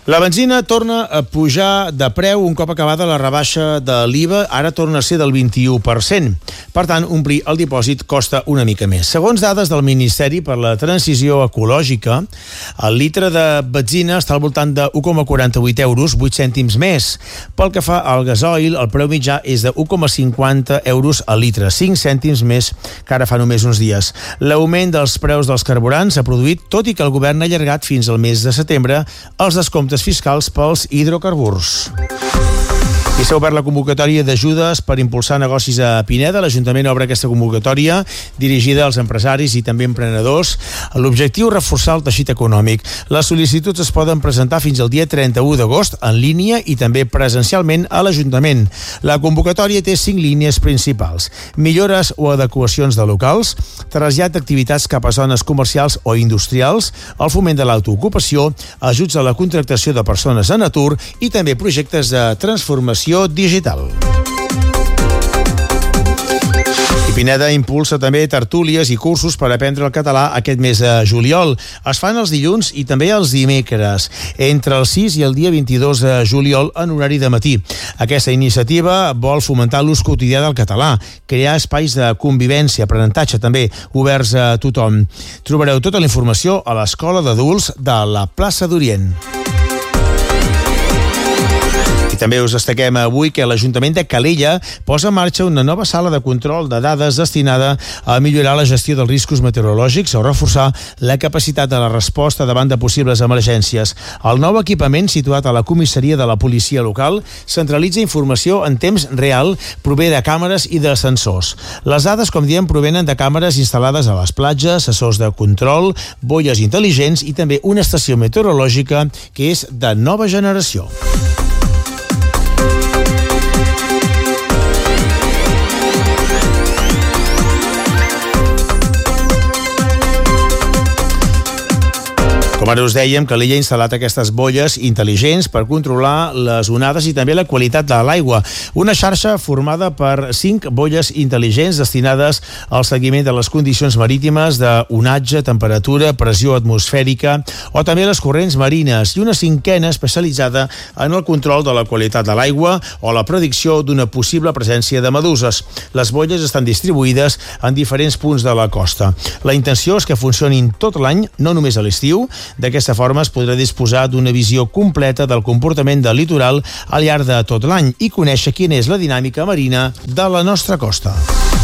La benzina torna a pujar de preu un cop acabada la rebaixa de l'IVA, ara torna a ser del 21%. Per tant, omplir el dipòsit costa una mica més. Segons dades del Ministeri per la Transició Ecològica, el litre de benzina està al voltant de 1,48 euros, 8 cèntims més. Pel que fa al gasoil, el preu mitjà és de 1,50 euros al litre, 5 cèntims més que ara fa només uns dies. L'augment dels preus dels carburants s'ha produït, tot i que el govern ha allargat fins al mes de setembre els descomptes fiscals pels hidrocarburs. I s'ha obert la convocatòria d'ajudes per impulsar negocis a Pineda. L'Ajuntament obre aquesta convocatòria dirigida als empresaris i també emprenedors. L'objectiu és reforçar el teixit econòmic. Les sol·licituds es poden presentar fins al dia 31 d'agost en línia i també presencialment a l'Ajuntament. La convocatòria té 5 línies principals: millores o adequacions de locals, trasllat d'activitats cap a zones comercials o industrials, el foment de l'autoocupació, ajuts a la contractació de persones en atur i també projectes de transformació digital. I Pineda impulsa també tertúlies i cursos per aprendre el català aquest mes de juliol. Es fan els dilluns i també els dimecres, entre el 6 i el dia 22 de juliol en horari de matí. Aquesta iniciativa vol fomentar l'ús quotidià del català, crear espais de convivència, aprenentatge també, oberts a tothom. Trobareu tota la informació a l'Escola d'Adults de la plaça d'Orient. També us destaquem avui que l'Ajuntament de Calella posa en marxa una nova sala de control de dades destinada a millorar la gestió dels riscos meteorològics o reforçar la capacitat de la resposta davant de possibles emergències. El nou equipament, situat a la comissaria de la policia local, centralitza informació en temps real, prové de càmeres i de sensors. Les dades, com diem, provenen de càmeres instal·lades a les platges, sensors de control, boies intel·ligents i també una estació meteorològica que és de nova generació. Com ara us dèiem, Calella ha instal·lat aquestes bolles intel·ligents per controlar les onades i també la qualitat de l'aigua. Una xarxa formada per 5 bolles intel·ligents destinades al seguiment de les condicions marítimes d'onatge, temperatura, pressió atmosfèrica o també les corrents marines, i una 5a especialitzada en el control de la qualitat de l'aigua o la predicció d'una possible presència de meduses. Les bolles estan distribuïdes en diferents punts de la costa. La intenció és que funcionin tot l'any, no només a l'estiu. D'aquesta forma es podrà disposar d'una visió completa del comportament del litoral al llarg de tot l'any i conèixer quina és la dinàmica marina de la nostra costa.